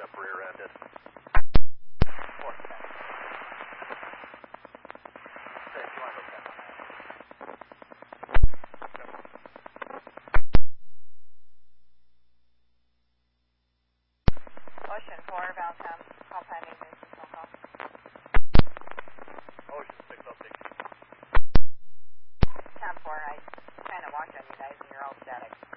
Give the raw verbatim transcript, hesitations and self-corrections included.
up rear-ended. four ten. Chris, you want to go check on that? Ocean four, Valcom, call time maintenance and phone call. Ocean six update. ten four, I kind of walked on you guys and you're all static.